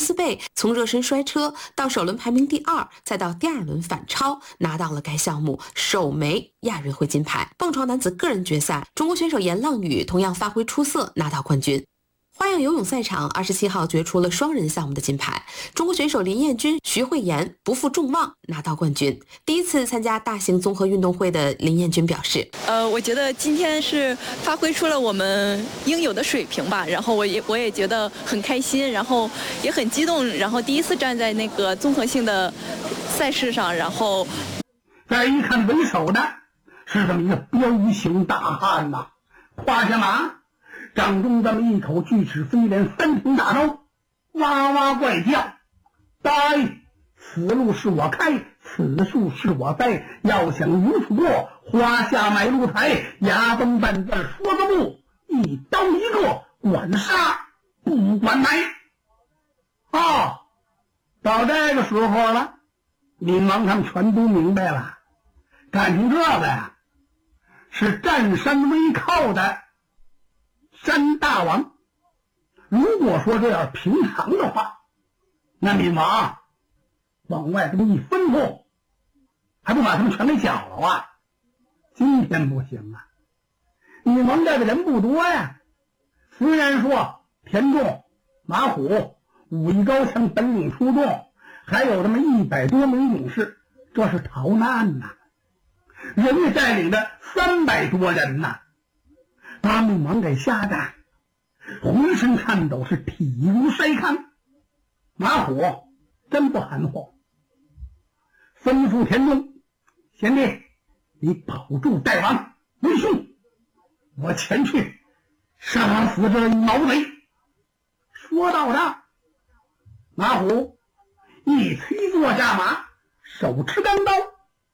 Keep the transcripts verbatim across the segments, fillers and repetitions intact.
斯贝从热身摔车到首轮排名第二，再到第二轮反超，拿到了该项目首枚亚运会金牌。蹦床男子个人决赛，中国选手严浪宇同样发挥出色，拿到冠军。花样游泳赛场二十七号决出了双人项目的金牌，中国选手林彦君、徐慧妍不负众望拿到冠军。第一次参加大型综合运动会的林彦君表示：“ 呃，我觉得今天是发挥出了我们应有的水平吧，然后我也我也觉得很开心，然后也很激动，然后第一次站在那个综合性的赛事上，然后再一看为首的是这么一个彪形大汉呐、啊，胯下马。”掌中这么一口锯齿飞镰三挺大刀，哇哇怪叫，呆！此路是我开，此树是我栽，要想云覆过，花下买路财，牙崩半字说个不，一刀一个，管杀不管埋。哦，到这个时候了，李王他们全都明白了，感情这个呀，是占山为靠的山大王。如果说这要平常的话，那闵王往外这么一吩咐，还不把他们全给搅了啊？今天不行啊，闵王这个人不多呀。虽然说田仲、马虎武艺高强，本领出众，还有这么一百多名勇士，这是逃难呐、啊。人家带领着三百多人呐、啊，把闵王给吓得浑身颤抖，是体如筛糠。马虎真不含糊，吩咐田中：“贤弟，你保住大王为兄，我前去杀死这毛贼。”说到这儿，马虎一催坐下马，手持钢刀，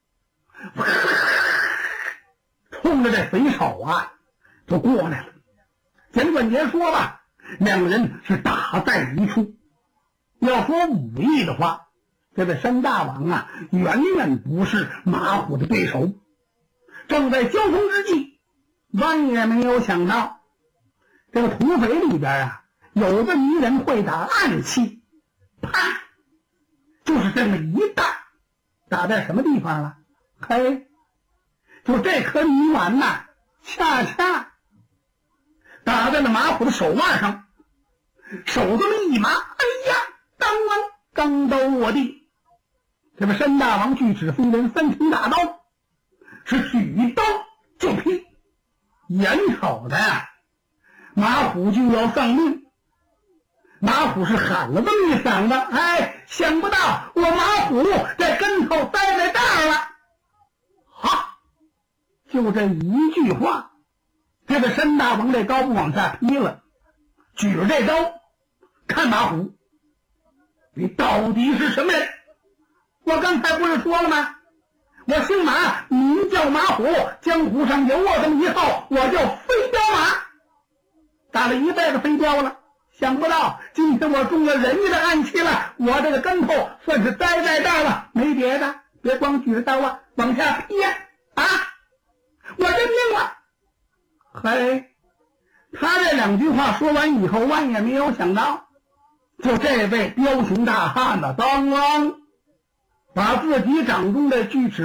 冲着这匪首啊就过来了。简短截说吧，两个人是打在一处。要说武艺的话，这位山大王啊，远远不是马虎的对手。正在交锋之际，万也没有想到，这个土匪里边啊，有这么一人会打暗器，啪，就是这么一打，打在什么地方了？嘿，就这颗泥丸呐，恰恰打在了马虎的手腕上，手这么一麻，哎呀，当啷，钢刀落地。这个山大王锯齿飞镰三挺大刀，是举刀就劈，眼瞅的呀，马虎就要丧命。马虎是喊了这么一嗓子，哎，想不到我马虎这跟头栽在这儿了。哈，就这一句话，这个山大王这刀不往下劈了，举着这刀看马虎，你到底是什么人？我刚才不是说了吗？我姓马，名叫马虎，江湖上有我这么一号，我叫飞镖马，打了一辈子飞镖了，想不到今天我中了人家的暗器了，我这个跟头算是栽在这儿了，没别的，别光举着刀啊，往下劈啊，我认命了。嘿，他这两句话说完以后，万也没有想到，就这位彪形大汉呢，当啷把自己掌中的锯齿